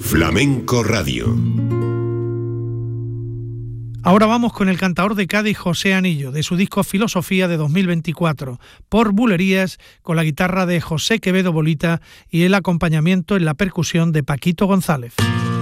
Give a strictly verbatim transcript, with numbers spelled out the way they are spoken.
Flamenco Radio. Ahora vamos con el cantador de Cádiz José Anillo, de su disco Filosofía de dos mil veinticuatro, por Bulerías, con la guitarra de José Quevedo Bolita y el acompañamiento en la percusión de Paquito González.